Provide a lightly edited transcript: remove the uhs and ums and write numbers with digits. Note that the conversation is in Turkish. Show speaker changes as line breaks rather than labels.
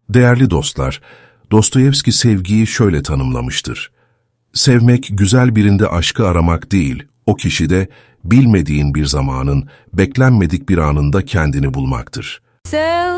Değerli dostlar, Dostoyevski sevgiyi şöyle tanımlamıştır. Sevmek, güzel birinde aşkı aramak değil, o kişide bilmediğin bir zamanın, beklenmedik bir anında kendini bulmaktır.